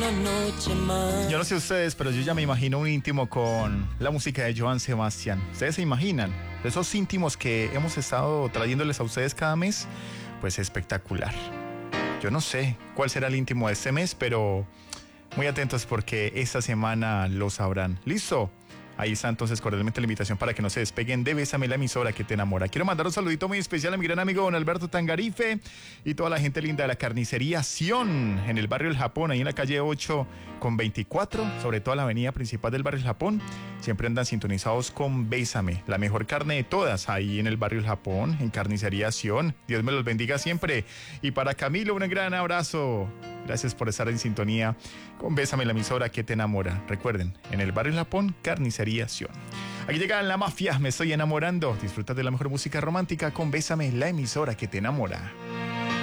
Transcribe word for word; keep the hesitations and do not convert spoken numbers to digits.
una noche más. Yo no sé ustedes, pero yo ya me imagino un íntimo con la música de Joan Sebastián. ¿Ustedes se imaginan? Esos íntimos que hemos estado trayéndoles a ustedes cada mes, pues espectacular. Yo no sé cuál será el íntimo de este mes, pero muy atentos porque esta semana lo sabrán. ¿Listo? Ahí está entonces cordialmente la invitación para que no se despeguen de Bésame, la emisora que te enamora. Quiero mandar un saludito muy especial a mi gran amigo don Alberto Tangarife y toda la gente linda de la carnicería Sion en el barrio El Japón, ahí en la calle ocho con veinticuatro, sobre todo la avenida principal del barrio El Japón. Siempre andan sintonizados con Bésame, la mejor carne de todas, ahí en el barrio El Japón, en carnicería Sion. Dios me los bendiga siempre. Y para Camilo, un gran abrazo. Gracias por estar en sintonía con Bésame, la emisora que te enamora. Recuerden, en el barrio El Japón, carnicería Sion. Aquí llega La Mafia, me estoy enamorando. Disfruta de la mejor música romántica con Bésame, la emisora que te enamora.